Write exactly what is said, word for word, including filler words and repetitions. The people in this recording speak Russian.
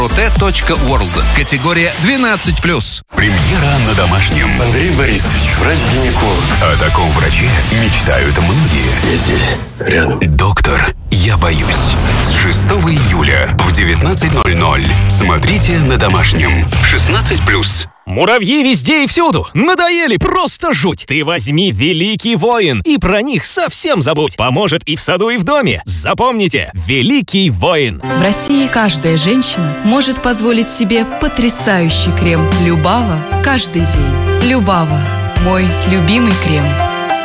Т.Ворлд. Категория двенадцать плюс. Премьера на домашнем. Андрей Борисович, врач-гинеколог. О таком враче мечтают многие. Я здесь, рядом. Доктор, я боюсь. С шестого июля в девятнадцать ноль ноль. Смотрите на домашнем. шестнадцать плюс. Муравьи везде и всюду. Надоели, просто жуть. Ты возьми «Великий воин» и про них совсем забудь. Поможет и в саду, и в доме. Запомните, «Великий воин». В России каждая женщина может позволить себе потрясающий крем Любава каждый день. Любава – мой любимый крем.